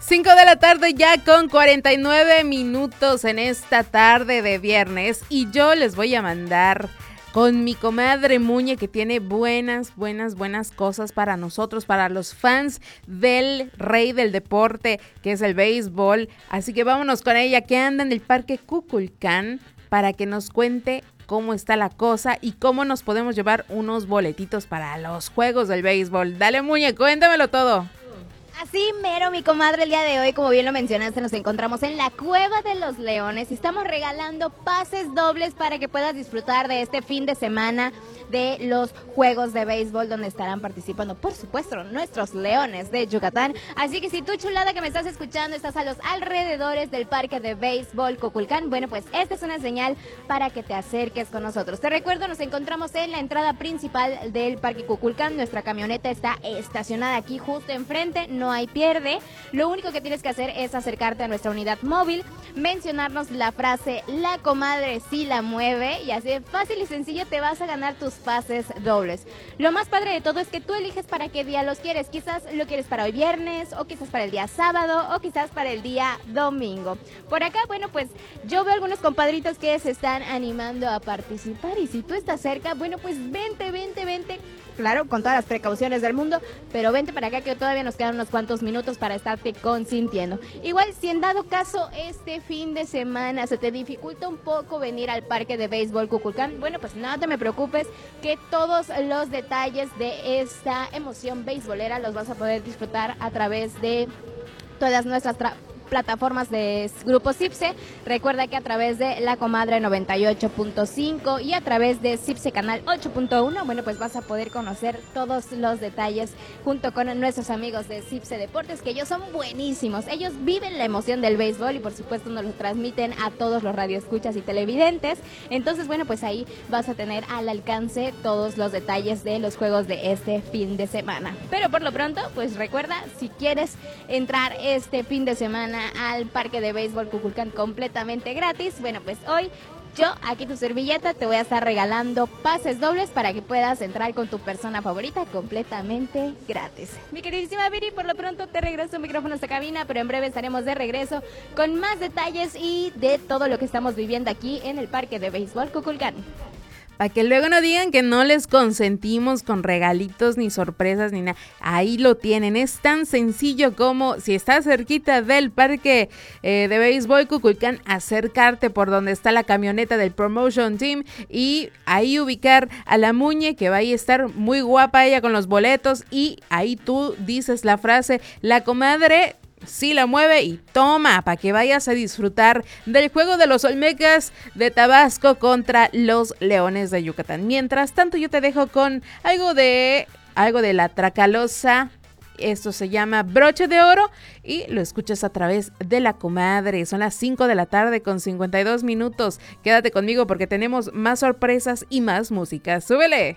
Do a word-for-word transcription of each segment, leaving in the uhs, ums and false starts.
cinco de la tarde ya con cuarenta y nueve minutos en esta tarde de viernes y yo les voy a mandar con mi comadre Muñe, que tiene buenas, buenas, buenas cosas para nosotros, para los fans del rey del deporte, que es el béisbol. Así que vámonos con ella, que anda en el Parque Kukulcán, para que nos cuente cómo está la cosa y cómo nos podemos llevar unos boletitos para los juegos del béisbol. Dale, Muñe, cuéntamelo todo. Así mero, mi comadre, el día de hoy, como bien lo mencionaste, nos encontramos en la Cueva de los Leones y estamos regalando pases dobles para que puedas disfrutar de este fin de semana de los juegos de béisbol, donde estarán participando, por supuesto, nuestros Leones de Yucatán. Así que si tú, chulada, que me estás escuchando, estás a los alrededores del Parque de Béisbol Kukulcán, bueno, pues esta es una señal para que te acerques con nosotros. Te recuerdo, nos encontramos en la entrada principal del Parque Kukulcán. Nuestra camioneta está estacionada aquí justo enfrente, no hay pierde. Lo único que tienes que hacer es acercarte a nuestra unidad móvil, mencionarnos la frase "la comadre sí la mueve", y así de fácil y sencillo te vas a ganar tus pases dobles. Lo más padre de todo es que tú eliges para qué día los quieres. Quizás lo quieres para hoy viernes, o quizás para el día sábado, o quizás para el día domingo. Por acá, bueno, pues yo veo algunos compadritos que se están animando a participar, y si tú estás cerca, bueno, pues vente, vente, vente. Claro, con todas las precauciones del mundo, pero vente para acá, que todavía nos quedan unos cuantos minutos para estarte consintiendo. Igual, si en dado caso este fin de semana se te dificulta un poco venir al Parque de Béisbol Kukulcán, bueno, pues no te me preocupes, que todos los detalles de esta emoción beisbolera los vas a poder disfrutar a través de todas nuestras tra- plataformas de Grupo Cipse. Recuerda que a través de La Comadre noventa y ocho punto cinco y a través de Cipse Canal ocho punto uno, bueno, pues vas a poder conocer todos los detalles junto con nuestros amigos de Cipse Deportes, que ellos son buenísimos. Ellos viven la emoción del béisbol y por supuesto nos lo transmiten a todos los radioescuchas y televidentes. Entonces, bueno, pues ahí vas a tener al alcance todos los detalles de los juegos de este fin de semana. Pero por lo pronto, pues recuerda, si quieres entrar este fin de semana al Parque de Béisbol Kukulcán completamente gratis, bueno, pues hoy yo, aquí tu servilleta, te voy a estar regalando pases dobles para que puedas entrar con tu persona favorita completamente gratis. Mi queridísima Viri, por lo pronto te regreso el micrófono a esta cabina, pero en breve estaremos de regreso con más detalles y de todo lo que estamos viviendo aquí en el Parque de Béisbol Kukulcán. Para que luego no digan que no les consentimos con regalitos ni sorpresas ni nada. Ahí lo tienen. Es tan sencillo como, si estás cerquita del Parque eh, de Béisbol Kukulcán, acercarte por donde está la camioneta del Promotion Team y ahí ubicar a la Muñe, que va a estar muy guapa ella con los boletos, y ahí tú dices la frase "la comadre sí la mueve", y toma, para que vayas a disfrutar del juego de los Olmecas de Tabasco contra los Leones de Yucatán. Mientras tanto, yo te dejo con algo de algo de La Tracalosa. Esto se llama Broche de Oro y lo escuchas a través de La Comadre. Son las cinco de la tarde con cincuenta y dos minutos. Quédate conmigo porque tenemos más sorpresas y más música. ¡Súbele!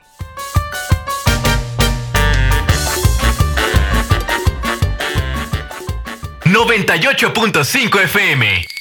noventa y ocho punto cinco F M.